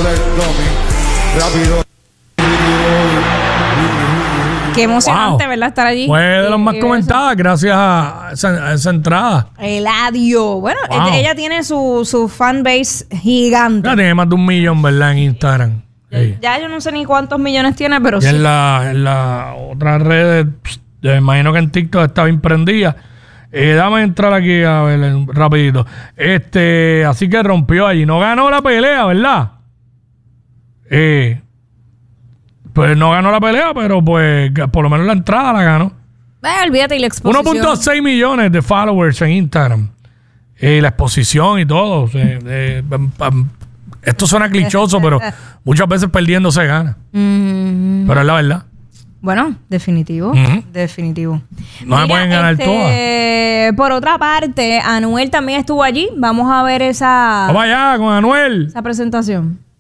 Rápido. Qué emocionante, ¿verdad? Estar allí. Fue de los más comentadas gracias a esa entrada. Eladio. Bueno, ella tiene su fanbase gigante. Ya tiene más de 1 millón, ¿verdad? En Instagram. Sí. Ya yo no sé ni cuántos millones tiene, pero y sí. en la otra red, yo imagino que en TikTok estaba imprendida. Dame entrar aquí a ver rapidito. Así que rompió allí. No ganó la pelea, ¿verdad? Pues no ganó la pelea, pero pues por lo menos la entrada la ganó. Olvídate, y la exposición. 1.6 millones de followers en Instagram. La exposición y todo. Esto suena clichoso, pero muchas veces perdiendo se gana. Pero es la verdad. Bueno, definitivo. Definitivo. No se pueden ganar todas. Por otra parte, Anuel también estuvo allí. Vamos a ver esa... Vamos allá con Anuel. Esa presentación.